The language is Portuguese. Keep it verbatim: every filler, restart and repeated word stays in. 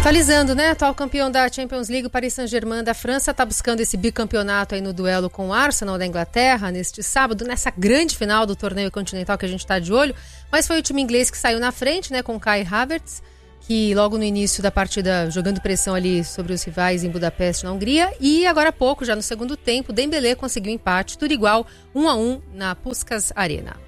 Atualizando, né? Atual campeão da Champions League, o Paris Saint-Germain da França está buscando esse bicampeonato aí no duelo com o Arsenal da Inglaterra neste sábado, nessa grande final do torneio continental que a gente está de olho. Mas foi o time inglês que saiu na frente, né? Com Kai Havertz, que logo no início da partida, jogando pressão ali sobre os rivais em Budapeste, na Hungria. E agora há pouco, já no segundo tempo, Dembélé conseguiu empate, tudo igual, um a um na Puskás Arena.